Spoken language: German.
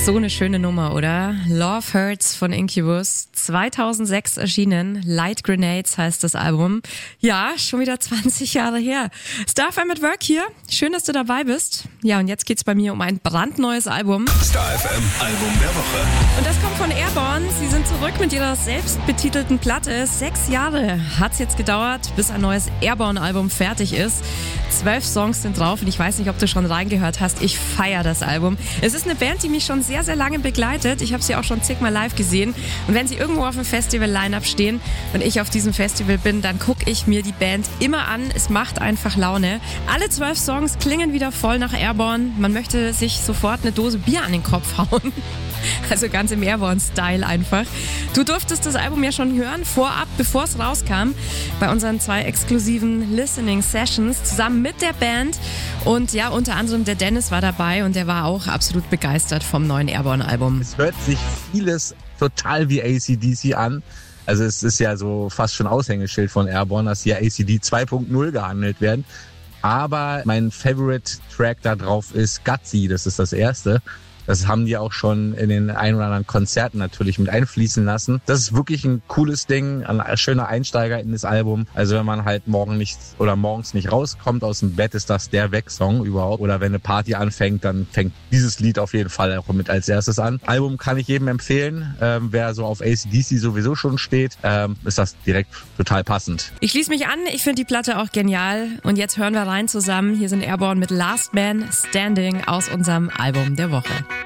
So eine schöne Nummer, oder? Love Hurts von Incubus. 2006 erschienen. Light Grenades heißt das Album. Ja, schon wieder 20 Jahre her. Star FM at Work hier. Schön, dass du dabei bist. Ja, und jetzt geht's bei mir um ein brandneues Album. Star FM Album der Woche. Und das kommt von Airborne. Sie sind zurück mit ihrer selbstbetitelten Platte. 6 Jahre hat's jetzt gedauert, bis ein neues Airborne-Album fertig ist. 12 Songs sind drauf und ich weiß nicht, ob du schon reingehört hast. Ich feiere das Album. Es ist eine Band, die mich schon sehr, sehr lange begleitet. Ich habe sie auch schon zigmal live gesehen. Und wenn sie irgendwo auf dem Festival-Line-Up stehen und ich auf diesem Festival bin, dann gucke ich mir die Band immer an. Es macht einfach Laune. Alle 12 Songs klingen wieder voll nach Airborne. Man möchte sich sofort eine Dose Bier an den Kopf hauen. Also ganz im Airborne-Style einfach. Du durftest das Album ja schon hören, vorab, bevor es rauskam, bei unseren 2 exklusiven Listening-Sessions zusammen mit der Band. Und ja, unter anderem der Dennis war dabei und der war auch absolut begeistert vom neuen Airborne-Album. Es hört sich vieles total wie AC/DC an. Also es ist ja so fast schon Aushängeschild von Airborne, dass hier ACD 2.0 gehandelt werden. Aber mein Favorite-Track da drauf ist Gutsy, das ist das erste. Das haben die auch schon in den ein oder anderen Konzerten natürlich mit einfließen lassen. Das ist wirklich ein cooles Ding, ein schöner Einsteiger in das Album. Also wenn man halt morgens nicht rauskommt aus dem Bett, ist das der Weg-Song überhaupt. Oder wenn eine Party anfängt, dann fängt dieses Lied auf jeden Fall auch mit als erstes an. Album kann ich jedem empfehlen. Wer so auf AC/DC sowieso schon steht, ist das direkt total passend. Ich schließe mich an, ich finde die Platte auch genial. Und jetzt hören wir rein zusammen. Hier sind Airborne mit Last Man Standing aus unserem Album der Woche.